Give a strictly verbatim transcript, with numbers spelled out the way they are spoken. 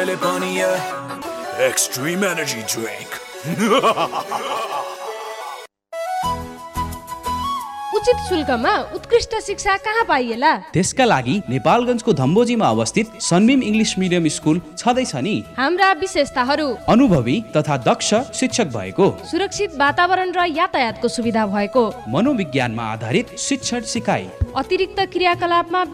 मैले पनि extreme energy drink. उचित शुल्कमा उत्कृष्ट शिक्षा कहाँ पाइएला? त्यसका लागि नेपालगञ्जको धम्बोजीमा अवस्थित सनबीम इङ्ग्लिस मिडियम स्कुल छँदैछ नि। हाम्रा विशेषताहरू अनुभवी तथा दक्ष शिक्षक भएको, सुरक्षित वातावरण र यातायातको सुविधा भएको, मनोविज्ञानमा आधारित शिक्षण सिकाइ, अतिरिक्त क्रियाकलापमा